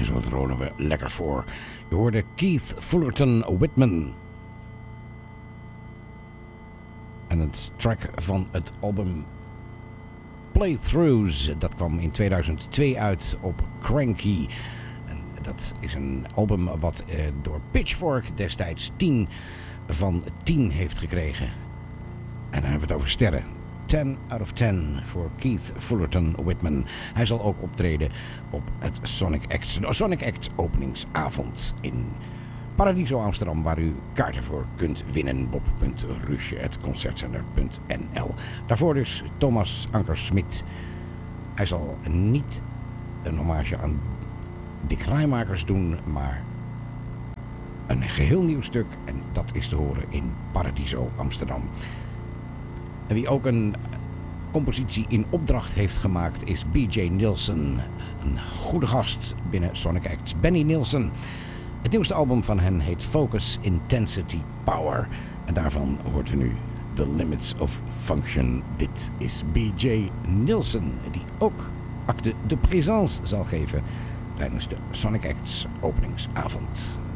En zo dronen we lekker voor. Je hoorde Keith Fullerton Whitman. En het track van het album Playthroughs. Dat kwam in 2002 uit op Cranky. En dat is een album wat door Pitchfork destijds 10 van 10 heeft gekregen. En dan hebben we het over sterren. 10 out of 10 voor Keith Fullerton Whitman. Hij zal ook optreden op het Sonic Act openingsavond in Paradiso Amsterdam, waar u kaarten voor kunt winnen. bob.rusje@concertcenter.nl. Daarvoor dus Thomas Anker-Smit. Hij zal niet een hommage aan Dick Rijmakers doen, maar een geheel nieuw stuk. En dat is te horen in Paradiso Amsterdam. En wie ook een compositie in opdracht heeft gemaakt is B.J. Nilsson. Een goede gast binnen Sonic Acts. Benny Nilsson. Het nieuwste album van hen heet Focus Intensity Power. En daarvan hoort u nu The Limits of Function. Dit is B.J. Nilsson, die ook acte de présence zal geven tijdens de Sonic Acts openingsavond.